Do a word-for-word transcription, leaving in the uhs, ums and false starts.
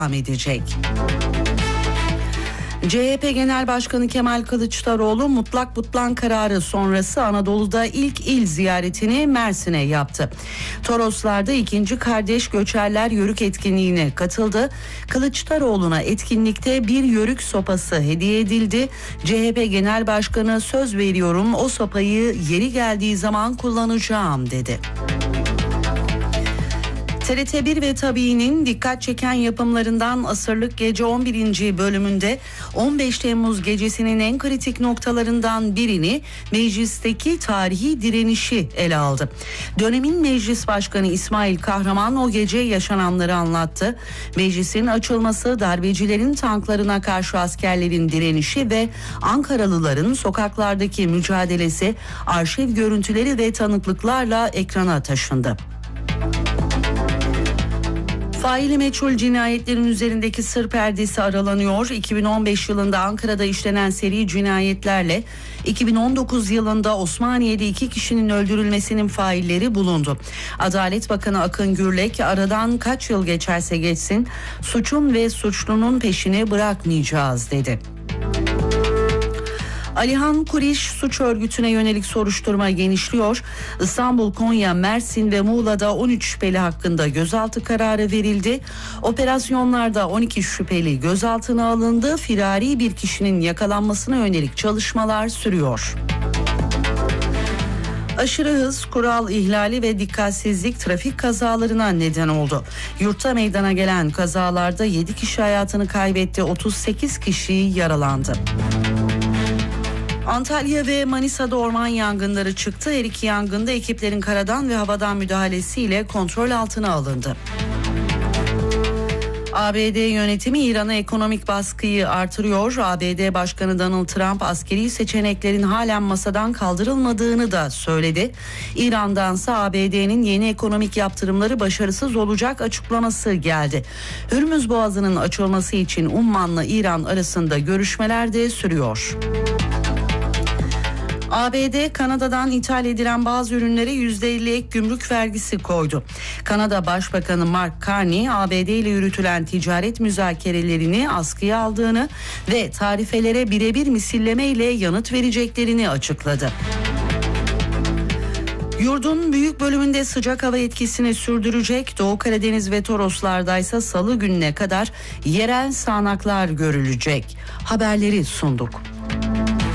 edecek. C H P Genel Başkanı Kemal Kılıçdaroğlu mutlak butlan kararı sonrası Anadolu'da ilk il ziyaretini Mersin'e yaptı. Toroslar'da ikinci Kardeş Göçerler Yörük etkinliğine katıldı. Kılıçdaroğlu'na etkinlikte bir yörük sopası hediye edildi. C H P Genel Başkanı söz veriyorum o sopayı yeri geldiği zaman kullanacağım dedi. T R T bir ve Tabii'nin dikkat çeken yapımlarından Asırlık Gece on birinci bölümünde on beş Temmuz gecesinin en kritik noktalarından birini meclisteki tarihi direnişi ele aldı. Dönemin Meclis Başkanı İsmail Kahraman o gece yaşananları anlattı. Meclisin açılması, darbecilerin tanklarına karşı askerlerin direnişi ve Ankaralıların sokaklardaki mücadelesi arşiv görüntüleri ve tanıklıklarla ekrana taşındı. Faili meçhul cinayetlerin üzerindeki sır perdesi aralanıyor. iki bin on beş yılında Ankara'da işlenen seri cinayetlerle iki bin on dokuz yılında Osmaniye'de iki kişinin öldürülmesinin failleri bulundu. Adalet Bakanı Akın Gürlek aradan kaç yıl geçerse geçsin suçun ve suçlunun peşini bırakmayacağız dedi. Alihan Kuriş suç örgütüne yönelik soruşturma genişliyor. İstanbul, Konya, Mersin ve Muğla'da on üç şüpheli hakkında gözaltı kararı verildi. Operasyonlarda on iki şüpheli gözaltına alındı. Firari bir kişinin yakalanmasına yönelik çalışmalar sürüyor. Aşırı hız, kural ihlali ve dikkatsizlik trafik kazalarına neden oldu. Yurtta meydana gelen kazalarda yedi kişi hayatını kaybetti, otuz sekiz kişi yaralandı. Antalya ve Manisa'da orman yangınları çıktı. Her iki yangında ekiplerin karadan ve havadan müdahalesiyle kontrol altına alındı. A B D yönetimi İran'a ekonomik baskıyı artırıyor. A B D Başkanı Donald Trump askeri seçeneklerin halen masadan kaldırılmadığını da söyledi. İran'dansa A B D'nin yeni ekonomik yaptırımları başarısız olacak açıklaması geldi. Hürmüz Boğazı'nın açılması için Umman'la İran arasında görüşmeler de sürüyor. A B D, Kanada'dan ithal edilen bazı ürünlere yüzde elli ek gümrük vergisi koydu. Kanada Başbakanı Mark Carney, A B D ile yürütülen ticaret müzakerelerini askıya aldığını ve tarifelere birebir misilleme ile yanıt vereceklerini açıkladı. Yurdun büyük bölümünde sıcak hava etkisini sürdürecek. Doğu Karadeniz ve Toroslardaysa salı gününe kadar yerel sağanaklar görülecek. Haberleri sunduk.